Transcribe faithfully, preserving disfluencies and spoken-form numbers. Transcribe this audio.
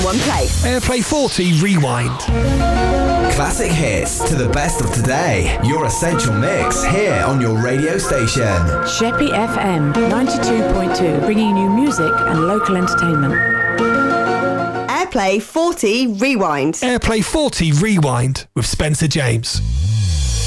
in one place. Airplay forty Rewind. Classic hits to the best of today. Your essential mix here on your radio station. Sheppey F M ninety-two point two, bringing you music and local entertainment. Airplay forty Rewind. Airplay forty Rewind with Spencer James.